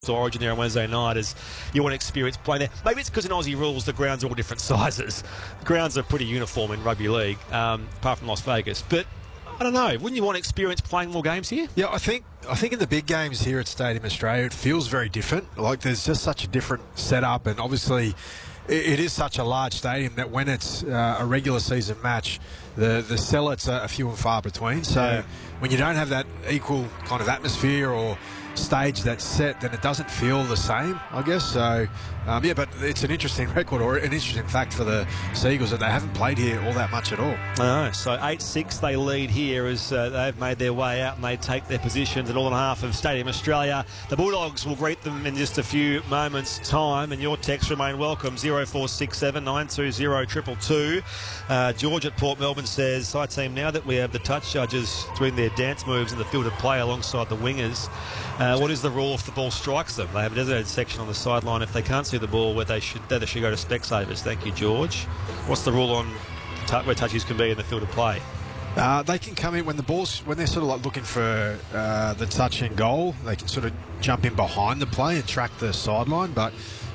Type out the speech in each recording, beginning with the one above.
Origin there on Wednesday night is you want to experience playing there. Maybe it's because in Aussie rules the grounds are all different sizes. The grounds are pretty uniform in rugby league, apart from Las Vegas. But I don't know, wouldn't you want to experience playing more games here? Yeah, I think in the big games here at Stadium Australia, it feels very different. Like there's just such a different setup, and obviously it is such a large stadium that when it's a regular season match, the sellouts are few and far between. So when you don't have that equal kind of atmosphere or stage that's set, then it doesn't feel the same, I guess. So but it's an interesting record, or an interesting fact for the Seagulls, that they haven't played here all that much at all. So 8-6 they lead here as they've made their way out and they take their positions at all and a half of Stadium Australia. The Bulldogs will greet them in just a few moments' time, and your texts remain welcome. 0467 920 222. George at Port Melbourne says, "Hi team, now that we have the touch judges doing their dance moves in the field of play alongside the wingers, what is the rule if the ball strikes them? They have a designated section on the sideline. If they can't see the ball, where they should go to Specsavers." Thank you, George. What's the rule on where touches can be in the field of play? They can come in when they're sort of like looking for the touch and goal. They can sort of jump in behind the play and track the sideline. But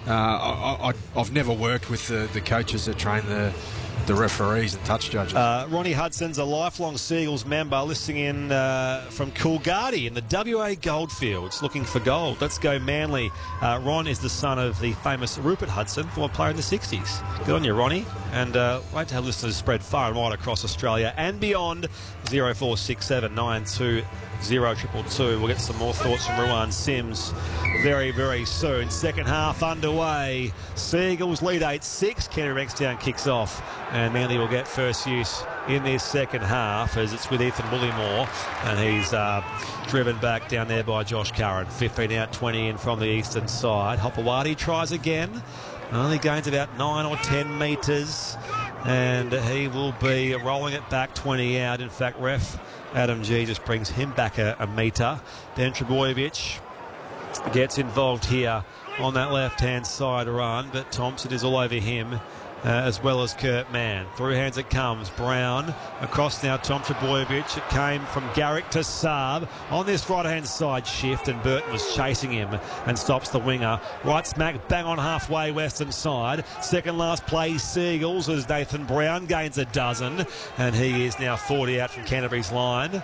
I've never worked with the coaches that train the referees and touch judges. Ronnie Hudson's a lifelong Seagulls member, listening in from Coolgardie in the WA Goldfields, looking for gold. Let's go Manly. Ron is the son of the famous Rupert Hudson, former player in the 60s. Good on you, Ronnie. And great to have listeners spread far and wide across Australia and beyond. 0467 920 222. We'll get some more thoughts from Ruan Sims very, very soon. Second half underway. Seagulls lead 8-6. Kenny Rankstown kicks off, and Manly will get first use in this second half as it's with Ethan Woollymore, and he's driven back down there by Josh Curran. 15 out, 20 in from the eastern side. Hopewadi tries again. Only gains about 9 or 10 metres, and he will be rolling it back 20 out. In fact, ref Adam G just brings him back a metre. Then Trebojevic gets involved here on that left-hand side run, but Thompson is all over him, as well as Kurt Mann. Through hands it comes. Brown across now. Tom Trebojevic. It came from Garrick to Saab on this right-hand side shift, and Burton was chasing him and stops the winger. Right smack bang on halfway western side. Second last play Seagulls as Nathan Brown gains a dozen, and he is now 40 out from Canterbury's line.